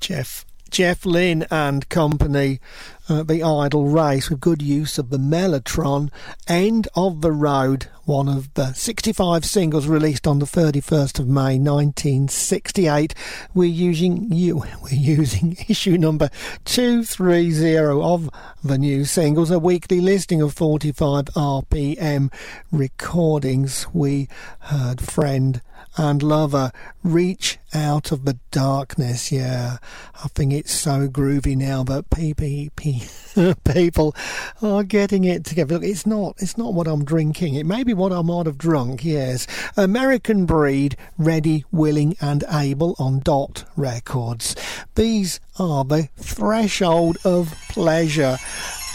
Jeff Lynne and company, The Idle Race, with good use of the Mellotron. End of the Road, one of the 65 singles released on the 31st of May 1968. We're using issue number 230 of the new singles, a weekly listing of 45 RPM recordings. We heard Friend and Lover, Reach Out of the Darkness. Yeah, I think it's so groovy now that people are getting it together. Look, it's not what I'm drinking. It may be what I might have drunk, yes. American Breed, Ready, Willing and Able on Dot Records. These are the Threshold of Pleasure.